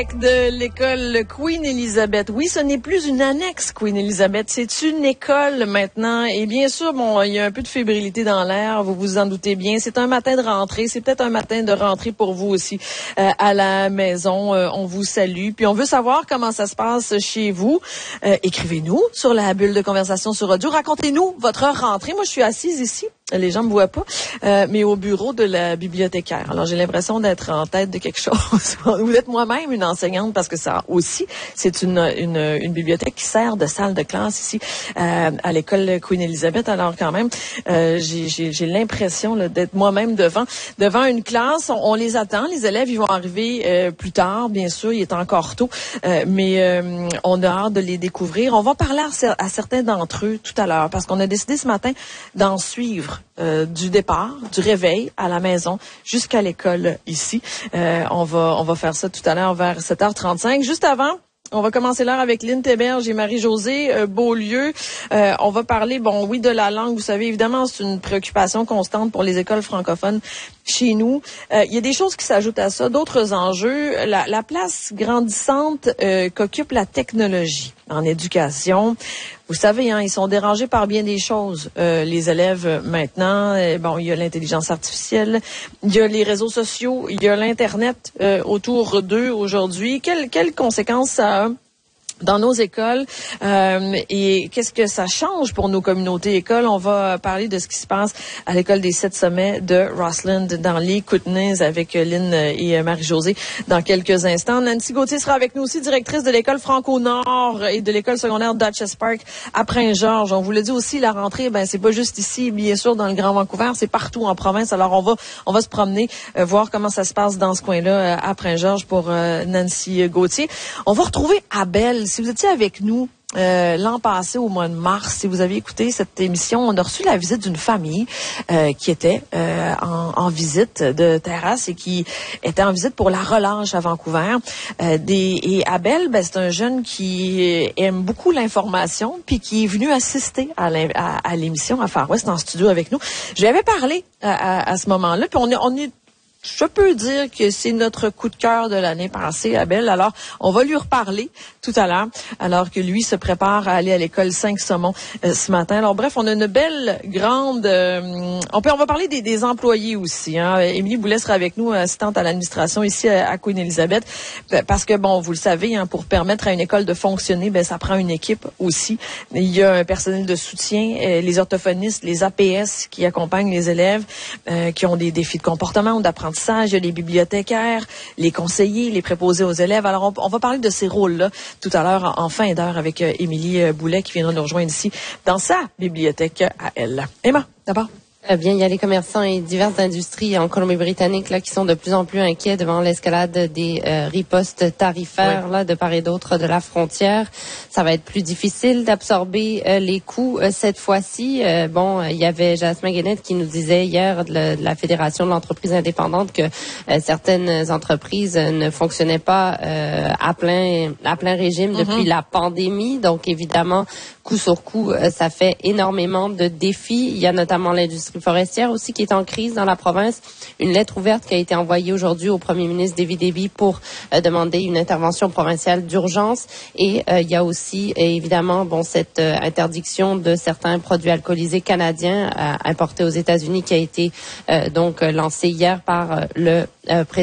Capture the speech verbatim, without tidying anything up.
De l'école Queen Elizabeth. Oui, ce n'est plus une annexe Queen Elizabeth, c'est une école maintenant. Et bien sûr, bon, il y a un peu de fébrilité dans l'air, vous vous en doutez bien. C'est un matin de rentrée, c'est peut-être un matin de rentrée pour vous aussi euh, à la maison. Euh, on vous salue, puis on veut savoir comment ça se passe chez vous. Euh, écrivez-nous sur la bulle de conversation sur audio. Racontez-nous votre rentrée. Moi, je suis assise ici. Les gens me voient pas, euh, mais au bureau de la bibliothécaire. Alors, j'ai l'impression d'être en tête de quelque chose. Vous êtes moi-même une enseignante parce que ça aussi, c'est une, une, une bibliothèque qui sert de salle de classe ici euh, à l'école Queen Elizabeth. Alors, quand même, euh, j'ai, j'ai, j'ai l'impression là, d'être moi-même devant devant une classe. On, on les attend. Les élèves, ils vont arriver euh, plus tard, bien sûr. Il est encore tôt, euh, mais euh, on a hâte de les découvrir. On va parler à, à certains d'entre eux tout à l'heure parce qu'on a décidé ce matin d'en suivre. Euh, du départ, du réveil à la maison jusqu'à l'école ici. Euh, on va on va faire ça tout à l'heure vers sept heures trente-cinq. Juste avant, on va commencer l'heure avec Lynn Théberge et Marie-Josée euh, Beaulieu. Euh, on va parler, bon, oui, de la langue. Vous savez, évidemment, c'est une préoccupation constante pour les écoles francophones chez nous. Euh, il y a des choses qui s'ajoutent à ça, d'autres enjeux. La, la place grandissante euh, qu'occupe la technologie en éducation. Vous savez, hein, ils sont dérangés par bien des choses. Euh, les élèves maintenant, euh, bon, il y a l'intelligence artificielle, il y a les réseaux sociaux, il y a l'Internet euh, autour d'eux aujourd'hui. Quelles, quelles conséquences ça a dans nos écoles euh, et qu'est-ce que ça change pour nos communautés écoles? On va parler de ce qui se passe à l'école des Sept Sommets de Rossland dans les Kootenays avec Lynn et Marie-Josée dans quelques instants. Nancy Gauthier sera avec nous aussi, directrice de l'école Franco-Nord et de l'école secondaire Dutchess Park à Prince-Georges. On vous le dit aussi, la rentrée, ben c'est pas juste ici, bien sûr, dans le Grand Vancouver, c'est partout en province. Alors on va on va se promener, euh, voir comment ça se passe dans ce coin-là euh, à Prince-Georges pour euh, Nancy Gauthier. On va retrouver Abel. Si vous étiez avec nous euh, l'an passé au mois de mars, si vous aviez écouté cette émission, on a reçu la visite d'une famille euh, qui était euh, en, en visite de terrasse et qui était en visite pour la relâche à Vancouver. Euh, des, et Abel, ben, c'est un jeune qui aime beaucoup l'information puis qui est venu assister à, à, à l'émission à Far West en studio avec nous. Je lui avais parlé à, à, à ce moment-là, puis on est, on est je peux dire que c'est notre coup de cœur de l'année passée, Abel. Alors, on va lui reparler tout à l'heure, alors que lui se prépare à aller à l'école Saint-Saumon euh, ce matin. Alors, bref, on a une belle, grande... Euh, on peut, on va parler des, des employés aussi. Hein. Émilie Boulet sera avec nous, assistante à l'administration ici à, à Queen Elizabeth, parce que, bon, vous le savez, hein, pour permettre à une école de fonctionner, ben ça prend une équipe aussi. Il y a un personnel de soutien, euh, les orthophonistes, les A P S qui accompagnent les élèves, euh, qui ont des défis de comportement ou d'apprentissage. Il y a les bibliothécaires, les conseillers, les préposés aux élèves. Alors, on, on va parler de ces rôles-là tout à l'heure en, en fin d'heure avec euh, Émilie Boulet qui viendra nous rejoindre ici dans sa bibliothèque à elle. Emma, d'abord. Eh bien, il y a les commerçants et diverses industries en Colombie-Britannique là qui sont de plus en plus inquiets devant l'escalade des euh, ripostes tarifaires ouais. là de part et d'autre de la frontière. Ça va être plus difficile d'absorber euh, les coûts euh, cette fois-ci. Euh, bon, il y avait Jasmin Guénette qui nous disait hier de la, de la Fédération de l'entreprise indépendante que euh, certaines entreprises euh, ne fonctionnaient pas euh, à plein à plein régime mm-hmm. depuis la pandémie. Donc, évidemment, coup sur coup, euh, ça fait énormément de défis. Il y a notamment l'industrie forestière aussi qui est en crise dans la province. Une lettre ouverte qui a été envoyée aujourd'hui au premier ministre David Eby pour euh, demander une intervention provinciale d'urgence. Et euh, il y a aussi euh, évidemment bon cette euh, interdiction de certains produits alcoolisés canadiens euh, importés aux États-Unis qui a été euh, donc lancée hier par euh, le euh, président